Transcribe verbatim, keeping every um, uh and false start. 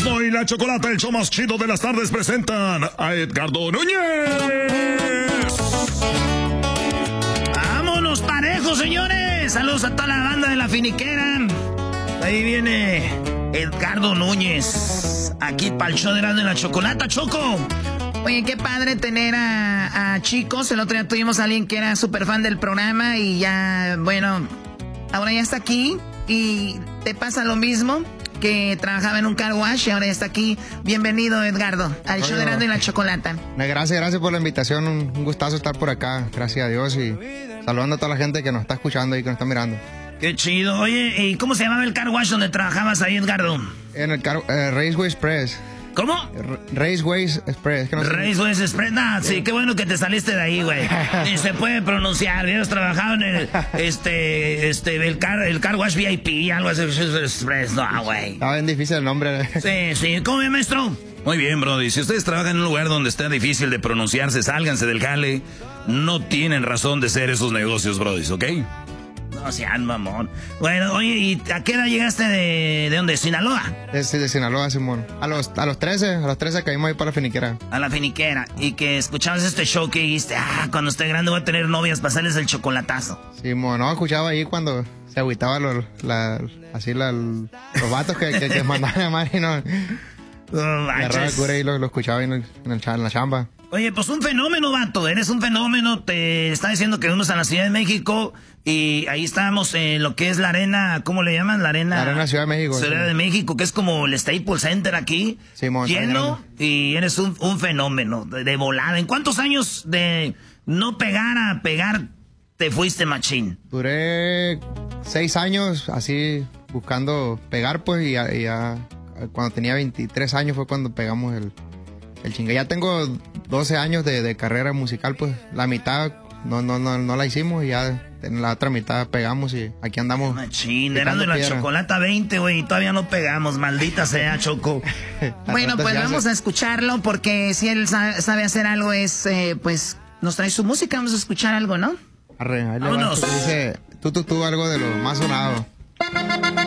Erasmo y la Chocolata, el show más chido de las tardes, presentan a Edgardo Núñez. ¡Vámonos parejos, señores! Saludos a toda la banda de La Finiquera. Ahí viene Edgardo Núñez, aquí para el show de Erasmo y la Chocolata, Choco. Oye, qué padre tener a, a chicos. El otro día tuvimos a alguien que era súper fan del programa y ya, bueno, ahora ya está aquí. Y te pasa lo mismo, que trabajaba en un car wash y ahora ya está aquí. Bienvenido, Edgardo, al show de Erasmo y la Chocolata. Gracias, gracias por la invitación. Un, un gustazo estar por acá, gracias a Dios. Y saludando a toda la gente que nos está escuchando y que nos está mirando. Qué chido. Oye, ¿y cómo se llamaba el car wash donde trabajabas ahí, Edgardo? En el car, eh, Raceway Express. ¿Cómo? Raceway Express. No Raceway Express. Nah, sí, qué bueno que te saliste de ahí, güey. Ni se puede pronunciar. Hubieras trabajado en el, este, este, el car, el car wash V I P, algo así, Express. No, güey. Estaba bien difícil el nombre. Sí, sí. ¿Cómo ve, maestro? Muy bien, brody. Si ustedes trabajan en un lugar donde está difícil de pronunciarse, sálganse del jale. No tienen razón de ser esos negocios, brody, ¿ok? No sean mamón. Bueno, oye, ¿y a qué edad llegaste de, de dónde? ¿Sinaloa? Es de Sinaloa, Simón. A los, a los trece, a los trece caímos ahí para La Finiquera. A La Finiquera. Y que escuchabas este show que dijiste, ah, cuando esté grande voy a tener novias, pasarles el chocolatazo. Simón, no, escuchaba ahí cuando se agüitaba lo, la, así la, los vatos que, que, que mandaban a Mari, ¿no? Oh, agarraba el cura y lo, lo escuchaba en, el, en, el, en la chamba. Oye, pues un fenómeno, vato. Eres un fenómeno. Te está diciendo que fuimos a la Ciudad de México y ahí estábamos en lo que es la arena, ¿cómo le llaman? La arena... La arena Ciudad de México. Ciudad sí. de México, que es como el Staples Center aquí. Sí, lleno y eres un, un fenómeno de, de volada. ¿En cuántos años de no pegar a pegar te fuiste, machín? Duré seis años así buscando pegar, pues, y ya, y ya cuando tenía veintitrés años fue cuando pegamos el... El chingue. Ya tengo doce años de, de carrera musical, pues la mitad no no no no la hicimos y ya en la otra mitad pegamos y aquí andamos. Machín, Erasmo y la Chocolata veinte, güey, y todavía no pegamos, maldita sea, Choco. Bueno, pues vamos a escucharlo porque si él sabe, sabe hacer algo es, eh, pues, nos trae su música, vamos a escuchar algo, ¿no? Arre, ahí le va, dice, tú, tú, tú, algo de lo más sonado.